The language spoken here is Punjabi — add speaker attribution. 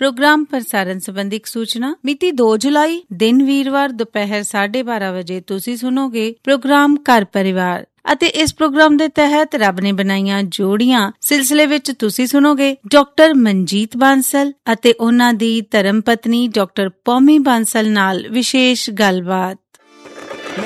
Speaker 1: ਪ੍ਰੋਗਰਾਮ ਪ੍ਰਸਾਰਣ ਸੰਬੰਧੀ ਸੂਚਨਾ। ਮਿਤੀ 2 ਜੁਲਾਈ ਦਿਨ ਵੀਰਵਾਰ ਦੁਪਹਿਰ 12:30 ਵਜੇ ਤੁਸੀਂ ਸੁਣੋਗੇ ਪ੍ਰੋਗਰਾਮ ਘਰ ਪਰਿਵਾਰ ਅਤੇ ਇਸ ਪ੍ਰੋਗਰਾਮ ਦੇ ਤਹਿਤ ਰੱਬ ਨੇ ਬਣਾਈਆਂ ਜੋੜੀਆਂ ਸਿਲਸਿਲੇ ਵਿੱਚ ਤੁਸੀਂ ਸੁਣੋਗੇ ਡਾਕਟਰ ਮਨਜੀਤ ਬਾਂਸਲ ਅਤੇ ਉਹਨਾਂ ਦੀ ਧਰਮ ਪਤਨੀ ਡਾਕਟਰ ਪੌਮੀ ਬਾਂਸਲ ਨਾਲ ਵਿਸ਼ੇਸ਼ ਗੱਲਬਾਤ।